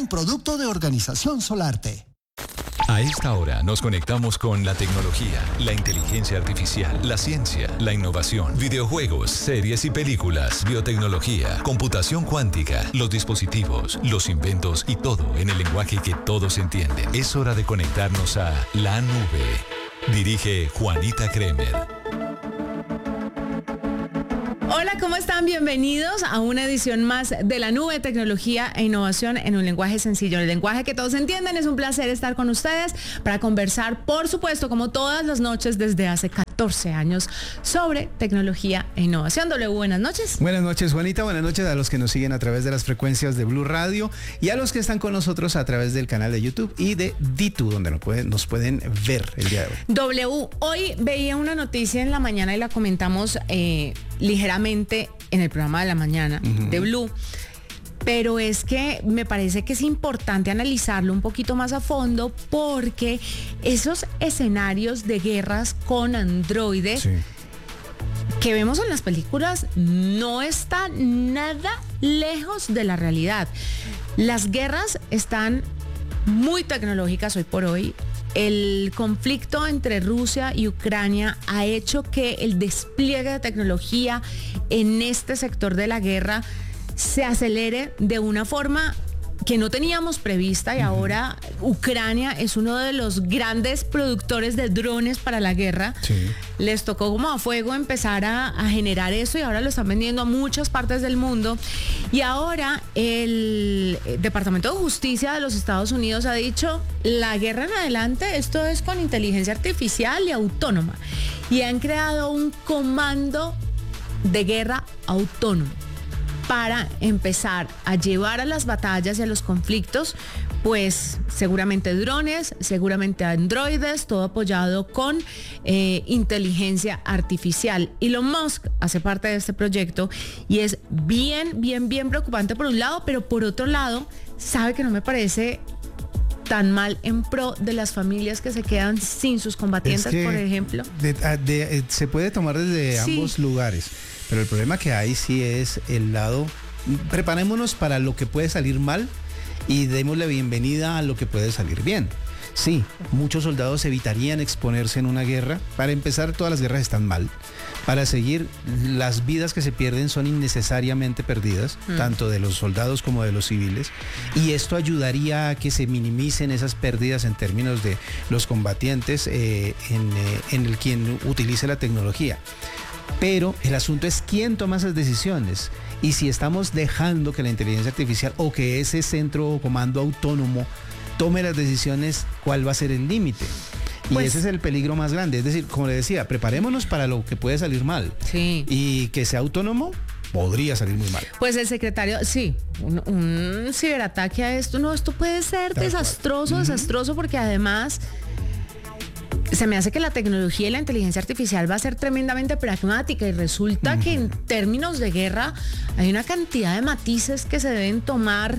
un producto de Organización Solarte. A esta hora nos conectamos con la tecnología, la inteligencia artificial, la ciencia, la innovación, videojuegos, series y películas, biotecnología, computación cuántica, los dispositivos, los inventos y todo en el lenguaje que todos entienden. Es hora de conectarnos a la nube. Dirige Juanita Kremer. Hola, ¿cómo están? Bienvenidos a una edición más de La Nube, tecnología e innovación en un lenguaje sencillo, el lenguaje que todos entienden. Es un placer estar con ustedes para conversar, por supuesto, como todas las noches desde hace 14 años, sobre tecnología e innovación. W, buenas noches. Buenas noches, Juanita. Buenas noches a los que nos siguen a través de las frecuencias de Blue Radio y a los que están con nosotros a través del canal de YouTube y de D2, donde nos pueden ver el día de hoy. W, hoy veía una noticia en la mañana y la comentamos ligeramente en el programa de la mañana de Blue, pero es que me parece que es importante analizarlo un poquito más a fondo porque esos escenarios de guerras con androides que vemos en las películas no están nada lejos de la realidad. Las guerras están muy tecnológicas hoy por hoy. El conflicto entre Rusia y Ucrania ha hecho que el despliegue de tecnología en este sector de la guerra se acelere de una forma que no teníamos prevista y ahora Ucrania es uno de los grandes productores de drones para la guerra. Sí. Les tocó como a fuego empezar a generar eso y ahora lo están vendiendo a muchas partes del mundo. Y ahora el Departamento de Justicia de los Estados Unidos ha dicho, la guerra en adelante, esto es con inteligencia artificial y autónoma. Y han creado un comando de guerra autónomo para empezar a llevar a las batallas y a los conflictos, pues seguramente drones, seguramente androides, todo apoyado con inteligencia artificial. Elon Musk hace parte de este proyecto y es bien preocupante por un lado, pero por otro lado, sabe que no me parece tan mal en pro de las familias que se quedan sin sus combatientes, por ejemplo. Se puede tomar desde ambos lugares. Pero el problema que hay sí es el lado, preparémonos para lo que puede salir mal y démosle bienvenida a lo que puede salir bien. Sí, muchos soldados evitarían exponerse en una guerra. Para empezar, todas las guerras están mal. Para seguir, las vidas que se pierden son innecesariamente perdidas, tanto de los soldados como de los civiles. Y esto ayudaría a que se minimicen esas pérdidas en términos de los combatientes en el quien utilice la tecnología. Pero el asunto es quién toma esas decisiones y si estamos dejando que la inteligencia artificial o que ese centro o comando autónomo tome las decisiones, ¿cuál va a ser el límite? Y ese es el peligro más grande. Es decir, como le decía, preparémonos para lo que puede salir mal. Sí. Y que sea autónomo podría salir muy mal. Pues el secretario, un ciberataque a esto, esto puede ser desastroso porque además se me hace que la tecnología y la inteligencia artificial va a ser tremendamente pragmática y resulta que en términos de guerra hay una cantidad de matices que se deben tomar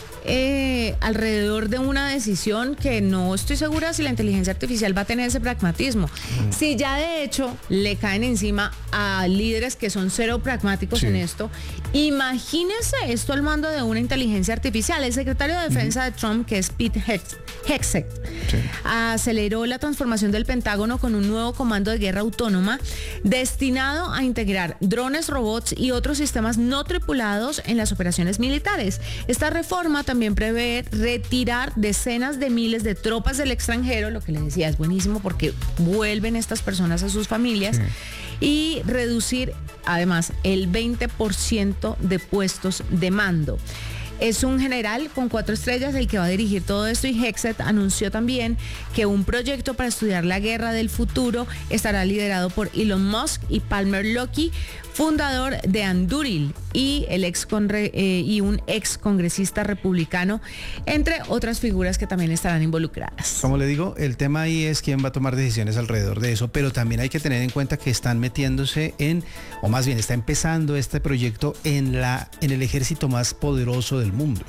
alrededor de una decisión que no estoy segura si la inteligencia artificial va a tener ese pragmatismo. Si ya de hecho le caen encima a líderes que son cero pragmáticos en esto, imagínense esto al mando de una inteligencia artificial. El secretario de Defensa de Trump, que es Pete Hegseth, aceleró la transformación del Pentágono con un nuevo comando de guerra autónoma destinado a integrar drones, robots y otros sistemas no tripulados en las operaciones militares. Esta reforma también prevé retirar decenas de miles de tropas del extranjero, lo que les decía es buenísimo porque vuelven estas personas a sus familias, y reducir además el 20% de puestos de mando. Es un general con 4 estrellas el que va a dirigir todo esto y Hegseth anunció también que un proyecto para estudiar la guerra del futuro estará liderado por Elon Musk y Palmer Luckey, fundador de Anduril y un ex congresista republicano, entre otras figuras que también estarán involucradas. Como le digo, el tema ahí es quién va a tomar decisiones alrededor de eso, pero también hay que tener en cuenta que están metiéndose o más bien está empezando este proyecto en el ejército más poderoso del mundo.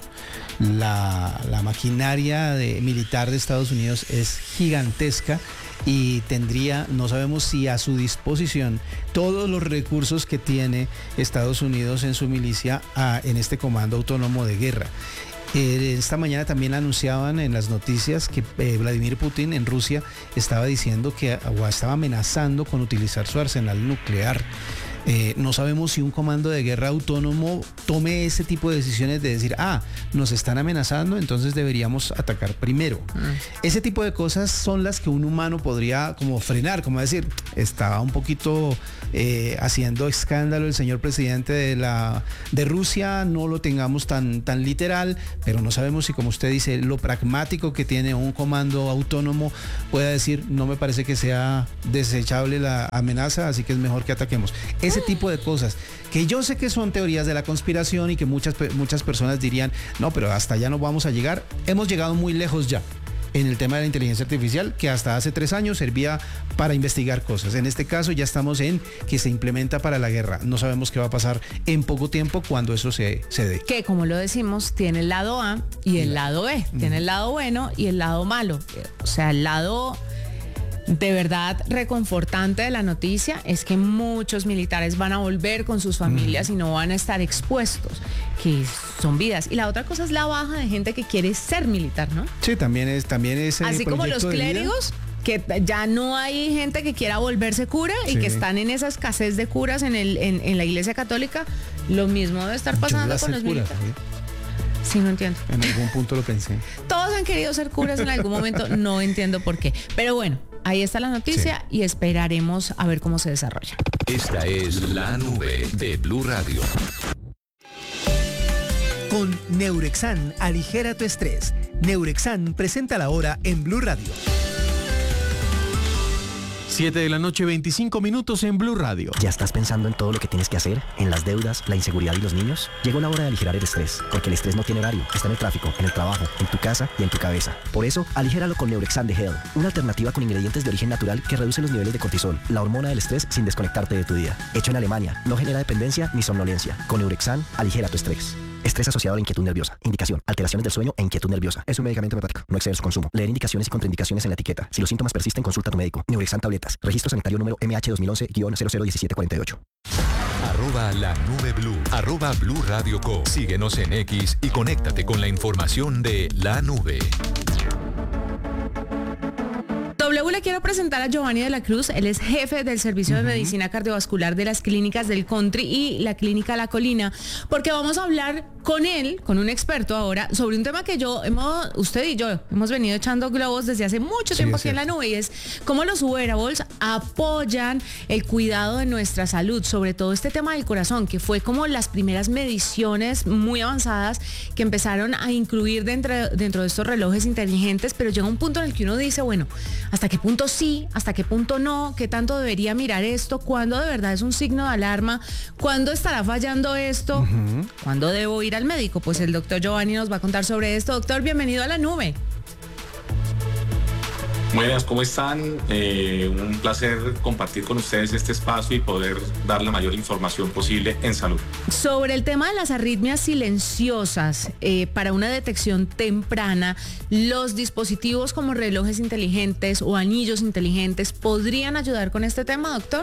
La maquinaria militar de Estados Unidos es gigantesca y tendría, no sabemos si a su disposición, todos los recursos que tiene Estados Unidos en su milicia en este comando autónomo de guerra. Esta mañana también anunciaban en las noticias que Vladimir Putin en Rusia estaba diciendo o estaba amenazando con utilizar su arsenal nuclear. No sabemos si un comando de guerra autónomo tome ese tipo de decisiones de decir, nos están amenazando, entonces deberíamos atacar primero. Ese tipo de cosas son las que un humano podría como frenar, como decir, está un poquito haciendo escándalo el señor presidente de Rusia, no lo tengamos tan literal, pero no sabemos si, como usted dice, lo pragmático que tiene un comando autónomo pueda decir, no me parece que sea desechable la amenaza, así que es mejor que ataquemos. Ese tipo de cosas, que yo sé que son teorías de la conspiración y que muchas personas dirían, no, pero hasta allá no vamos a llegar. Hemos llegado muy lejos ya en el tema de la inteligencia artificial, que hasta hace 3 años servía para investigar cosas. En este caso ya estamos en que se implementa para la guerra. No sabemos qué va a pasar en poco tiempo cuando eso se dé. Que, como lo decimos, tiene el lado A y el lado B. Tiene el lado bueno y el lado malo. O sea, el lado de verdad reconfortante de la noticia es que muchos militares van a volver con sus familias y no van a estar expuestos, que son vidas. Y la otra cosa es la baja de gente que quiere ser militar, ¿no? Sí, también es así como los clérigos, que ya no hay gente que quiera volverse cura y que están en esa escasez de curas en la Iglesia Católica. Lo mismo debe estar pasando con los militares. Sí, no entiendo. En algún punto lo pensé. Todos han querido ser curas en algún momento, no entiendo por qué. Pero bueno, ahí está la noticia y esperaremos a ver cómo se desarrolla. Esta es La Nube de Blue Radio. Con Neurexan, aligera tu estrés. Neurexan presenta la hora en Blue Radio. 7:25 p.m. en Blue Radio. ¿Ya estás pensando en todo lo que tienes que hacer? ¿En las deudas, la inseguridad y los niños? Llegó la hora de aligerar el estrés, porque el estrés no tiene horario. Está en el tráfico, en el trabajo, en tu casa y en tu cabeza. Por eso, aligéralo con Neurexan de Hell, una alternativa con ingredientes de origen natural que reduce los niveles de cortisol, la hormona del estrés, sin desconectarte de tu día. Hecho en Alemania, no genera dependencia ni somnolencia. Con Neurexan, aligera tu estrés. Estrés asociado a la inquietud nerviosa. Indicación: alteraciones del sueño e inquietud nerviosa. Es un medicamento homeopático. No excede su consumo. Leer indicaciones y contraindicaciones en la etiqueta. Si los síntomas persisten, consulta a tu médico. Neurexan tabletas. Registro sanitario número MH2011-001748. @La Nube Blue. @Blue Radio Co. Síguenos en X y conéctate con la información de La Nube. Le quiero presentar a Giovanni de la Cruz. Él es jefe del Servicio de Medicina Cardiovascular de las Clínicas del Country y la Clínica La Colina, porque vamos a hablar con él, con un experto ahora, sobre un tema que usted y yo hemos venido echando globos desde hace mucho tiempo aquí en La Nube, y es cómo los wearables apoyan el cuidado de nuestra salud, sobre todo este tema del corazón, que fue como las primeras mediciones muy avanzadas que empezaron a incluir dentro de estos relojes inteligentes, pero llega un punto en el que uno dice, bueno, ¿hasta qué punto sí? ¿Hasta qué punto no? ¿Qué tanto debería mirar esto? ¿Cuándo de verdad es un signo de alarma? ¿Cuándo estará fallando esto? ¿Cuándo debo ir al médico? Pues el doctor Giovanni nos va a contar sobre esto. Doctor, bienvenido a La Nube. Buenas, ¿cómo están? Un placer compartir con ustedes este espacio y poder dar la mayor información posible en salud. Sobre el tema de las arritmias silenciosas, para una detección temprana, ¿los dispositivos como relojes inteligentes o anillos inteligentes podrían ayudar con este tema, doctor?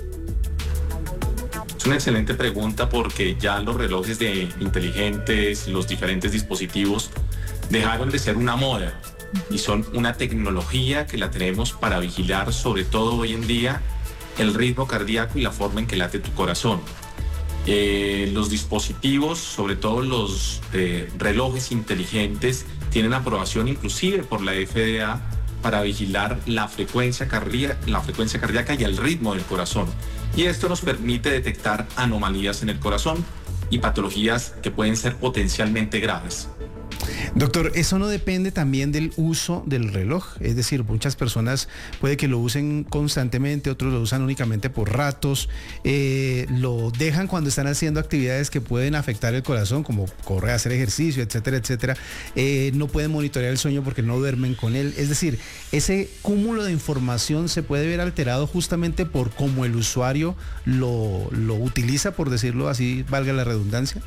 Es una excelente pregunta, porque ya los relojes inteligentes, los diferentes dispositivos dejaron de ser una moda y son una tecnología que la tenemos para vigilar, sobre todo hoy en día, el ritmo cardíaco y la forma en que late tu corazón. Los dispositivos, sobre todo los relojes inteligentes, tienen aprobación inclusive por la FDA para vigilar la frecuencia cardíaca y el ritmo del corazón. Y esto nos permite detectar anomalías en el corazón y patologías que pueden ser potencialmente graves. Doctor, ¿eso no depende también del uso del reloj? Es decir, muchas personas puede que lo usen constantemente, otros lo usan únicamente por ratos, lo dejan cuando están haciendo actividades que pueden afectar el corazón, como correr, hacer ejercicio, etcétera, etcétera. No pueden monitorear el sueño porque no duermen con él. Es decir, ese cúmulo de información se puede ver alterado justamente por cómo el usuario lo utiliza, por decirlo así, valga la redundancia.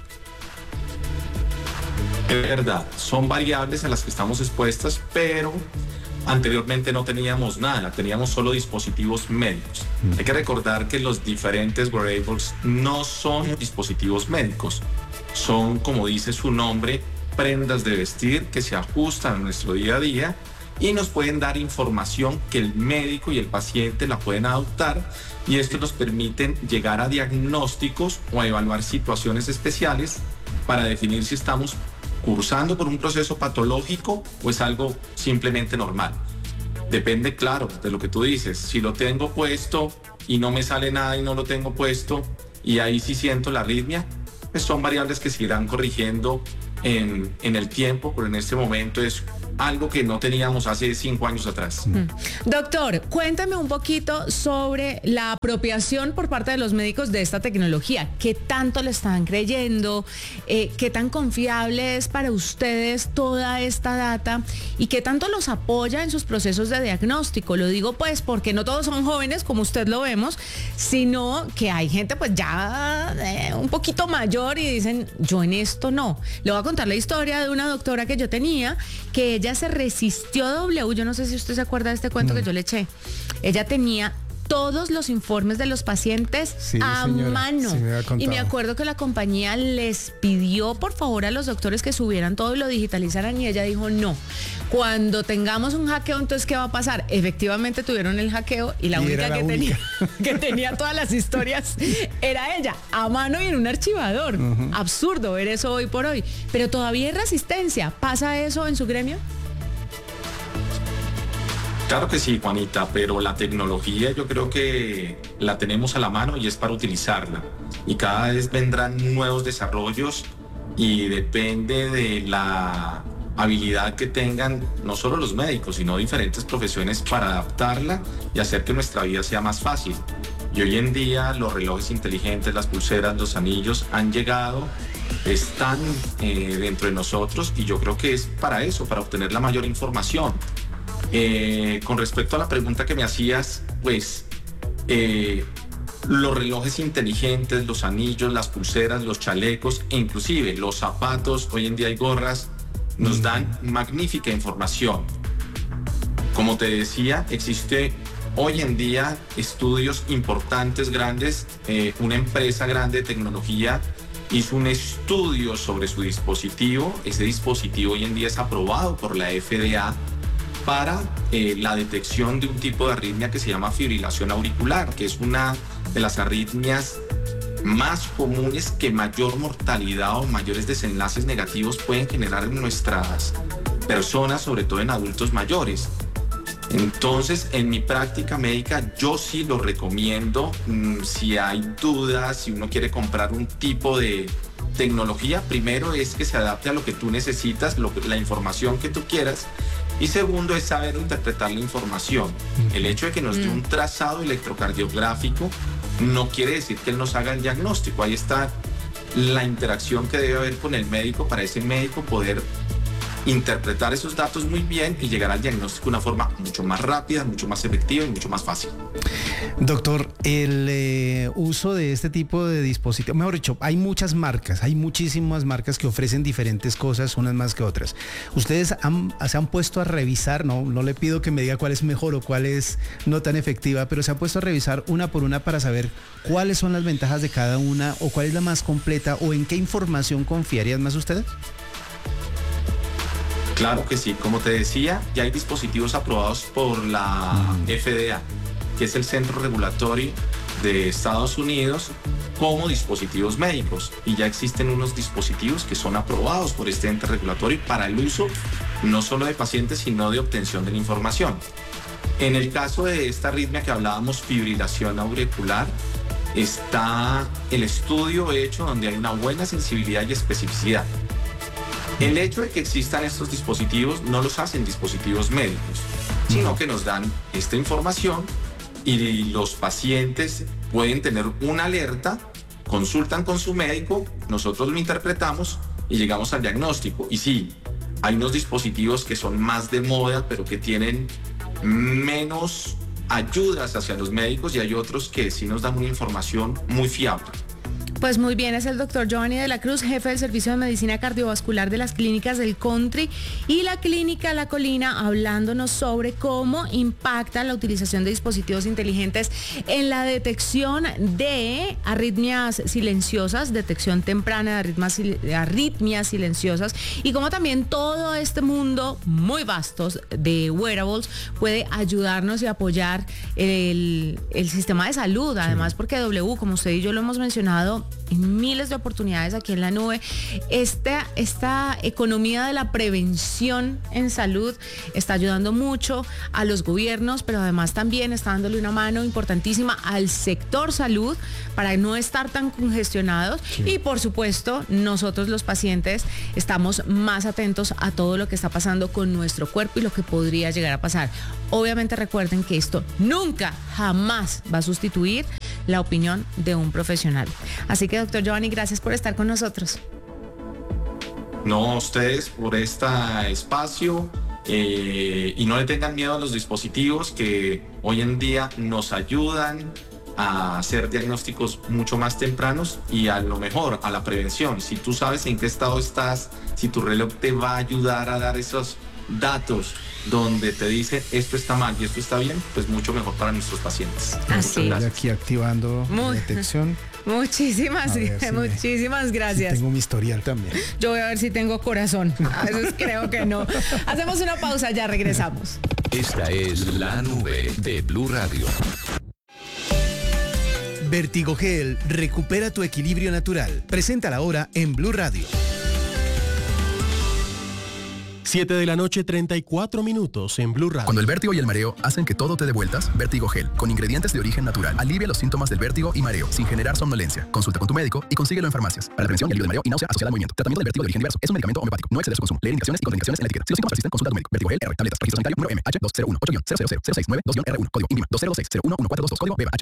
Es verdad, son variables a las que estamos expuestas, pero anteriormente no teníamos nada, teníamos solo dispositivos médicos. Hay que recordar que los diferentes wearables no son dispositivos médicos, son, como dice su nombre, prendas de vestir que se ajustan a nuestro día a día y nos pueden dar información que el médico y el paciente la pueden adoptar, y esto nos permite llegar a diagnósticos o a evaluar situaciones especiales para definir si estamos cursando por un proceso patológico o es algo simplemente normal. Depende, claro, de lo que tú dices. Si lo tengo puesto y no me sale nada y no lo tengo puesto y ahí sí siento la arritmia, pues son variables que se irán corrigiendo en el tiempo, pero en este momento es algo que no teníamos hace 5 años atrás. Doctor, cuéntame un poquito sobre la apropiación por parte de los médicos de esta tecnología. ¿Qué tanto le están creyendo? ¿Qué tan confiable es para ustedes toda esta data? ¿Y qué tanto los apoya en sus procesos de diagnóstico? Lo digo pues porque no todos son jóvenes, como usted lo vemos, sino que hay gente pues ya un poquito mayor y dicen, yo en esto no. Le voy a contar la historia de una doctora que yo tenía, que ella se resistió a W. Yo no sé si usted se acuerda de este cuento que yo le eché. Ella tenía todos los informes de los pacientes a mano. Sí, y me acuerdo que la compañía les pidió por favor a los doctores que subieran todo y lo digitalizaran, y ella dijo no. Cuando tengamos un hackeo, entonces ¿qué va a pasar? Efectivamente tuvieron el hackeo y la única que tenía todas las historias era ella, a mano y en un archivador. Absurdo ver eso hoy por hoy. Pero todavía hay resistencia. ¿Pasa eso en su gremio? Claro que sí, Juanita, pero la tecnología yo creo que la tenemos a la mano y es para utilizarla. Y cada vez vendrán nuevos desarrollos y depende de la habilidad que tengan no solo los médicos, sino diferentes profesiones para adaptarla y hacer que nuestra vida sea más fácil. Y hoy en día los relojes inteligentes, las pulseras, los anillos han llegado, están dentro de nosotros, y yo creo que es para eso, para obtener la mayor información. Con respecto a la pregunta que me hacías, pues los relojes inteligentes, los anillos, las pulseras, los chalecos e inclusive los zapatos, hoy en día hay gorras, nos dan magnífica información. Como te decía, existe hoy en día estudios importantes, grandes. Una empresa grande de tecnología hizo un estudio sobre su dispositivo. Ese dispositivo hoy en día es aprobado por la FDA para la detección de un tipo de arritmia que se llama fibrilación auricular, que es una de las arritmias más comunes que mayor mortalidad o mayores desenlaces negativos pueden generar en nuestras personas, sobre todo en adultos mayores. Entonces, en mi práctica médica, yo sí lo recomiendo. Si hay dudas, si uno quiere comprar un tipo de tecnología, primero es que se adapte a lo que tú necesitas, la información que tú quieras. Y segundo es saber interpretar la información. El hecho de que nos dé un trazado electrocardiográfico no quiere decir que él nos haga el diagnóstico. Ahí está la interacción que debe haber con el médico para ese médico poder interpretar esos datos muy bien y llegar al diagnóstico de una forma mucho más rápida, mucho más efectiva y mucho más fácil. Doctor, el uso de este tipo de dispositivos, mejor dicho, hay muchas marcas, hay muchísimas marcas que ofrecen diferentes cosas, unas más que otras. ¿Ustedes se han puesto a revisar, no le pido que me diga cuál es mejor o cuál es no tan efectiva, pero se han puesto a revisar una por una para saber cuáles son las ventajas de cada una o cuál es la más completa o en qué información confiarían más ustedes? Claro que sí, como te decía, ya hay dispositivos aprobados por la FDA, que es el Centro Regulatorio de Estados Unidos, como dispositivos médicos, y ya existen unos dispositivos que son aprobados por este ente regulatorio para el uso no solo de pacientes, sino de obtención de la información. En el caso de esta arritmia que hablábamos, fibrilación auricular, está el estudio hecho donde hay una buena sensibilidad y especificidad. El hecho de que existan estos dispositivos no los hacen dispositivos médicos, sino que nos dan esta información y los pacientes pueden tener una alerta, consultan con su médico, nosotros lo interpretamos y llegamos al diagnóstico. Y sí, hay unos dispositivos que son más de moda, pero que tienen menos ayudas hacia los médicos, y hay otros que sí nos dan una información muy fiable. Pues muy bien, es el doctor Giovanni de la Cruz, jefe del Servicio de Medicina Cardiovascular de las clínicas del Country y la Clínica La Colina, hablándonos sobre cómo impacta la utilización de dispositivos inteligentes en la detección de arritmias silenciosas, detección temprana de arritmias silenciosas, y cómo también todo este mundo muy vasto de wearables puede ayudarnos y apoyar el sistema de salud. Además, porque W, como usted y yo lo hemos mencionado en miles de oportunidades aquí en la nube, esta economía de la prevención en salud está ayudando mucho a los gobiernos, pero además también está dándole una mano importantísima al sector salud para no estar tan congestionados. Y por supuesto, nosotros los pacientes estamos más atentos a todo lo que está pasando con nuestro cuerpo y lo que podría llegar a pasar. Obviamente recuerden que esto nunca, jamás va a sustituir la opinión de un profesional. Así que, doctor Giovanni, gracias por estar con nosotros. No, ustedes por este espacio, y no le tengan miedo a los dispositivos que hoy en día nos ayudan a hacer diagnósticos mucho más tempranos y a lo mejor a la prevención. Si tú sabes en qué estado estás, si tu reloj te va a ayudar a dar esos datos donde te dice esto está mal y esto está bien, pues mucho mejor para nuestros pacientes. Así es. Aquí activando la detección. Muchísimas gracias. Tengo mi historial también. Yo voy a ver si tengo corazón. A veces creo que no. Hacemos una pausa, ya regresamos. Esta es La Nube de Blue Radio. Vertigogel recupera tu equilibrio natural. Presenta la hora en Blue Radio. 7 de la noche, 34 minutos en Blue Radio. Cuando el vértigo y el mareo hacen que todo te dé vueltas, Vertigogel, con ingredientes de origen natural, alivia los síntomas del vértigo y mareo, sin generar somnolencia. Consulta con tu médico y consíguelo en farmacias. Para la prevención y alivio de mareo y náusea asociada al movimiento. Tratamiento del vértigo de origen diverso. Es un medicamento homeopático. No exceder su consumo. Leer indicaciones y contraindicaciones en la etiqueta. Si los síntomas persisten, consulta a tu médico. Vertigogel R. Tabletas. Registro sanitario número MH2018-000692-R1. Código INVIMA 2026-01142. Código BBH